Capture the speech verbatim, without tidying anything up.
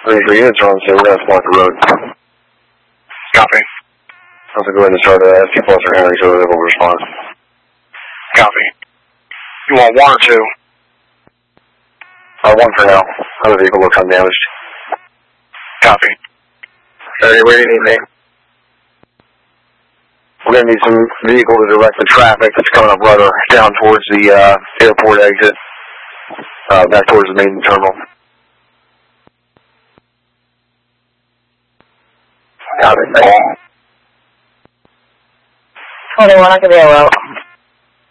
thirty-three units are on scene. We're going to block the road. Copy. I'll go ahead and start uh, S T plus or Henry so that will respond. Copy. You want one or two? Uh, one for now. Other vehicle looks undamaged. Copy. Harry, where do you need me? We're going to need some vehicle to direct the traffic that's coming up rudder down towards the uh, airport exit, uh, back towards the main terminal. Got it. twenty-one, I can be a route.